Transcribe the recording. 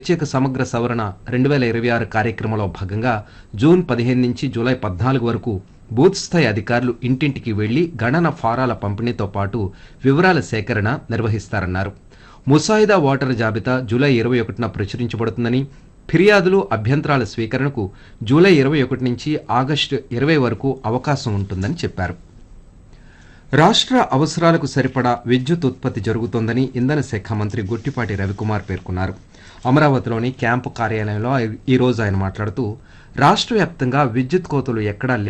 ప్రత్యేక సమగ్ర సవరణ 2026 కార్యక్రమంలో భాగంగా జూన్ 15 నుంచి జూలై 14 వరకు బూత్ స్థాయి అధికారులు ఇంటింటికి వెళ్లి గణన ఫారాల పంపిణీతో పాటు వివరాల సేకరణ నిర్వహిస్తారన్నారు. ముసాయిదా ఓటరు జాబితా జూలై 21న ప్రచురించబడుతుందని, ఫిర్యాదులు అభ్యంతరాల స్వీకరణకు జూలై 21 నుంచి ఆగస్టు 20 వరకు అవకాశం ఉంటుందని చెప్పారు. రాష్ట్ర అవసరాలకు సరిపడా విద్యుత్ ఉత్పత్తి జరుగుతోందని ఇంధన శాఖ మంత్రి గొట్టిపాటి రవికుమార్ పేర్కొన్నారు. అమరావతిలోని క్యాంపు కార్యాలయంలో ఈ రోజు ఆయన మాట్లాడుతూ రాష్ట్ర వ్యాప్తంగా విద్యుత్ కోతలు ఎక్కడా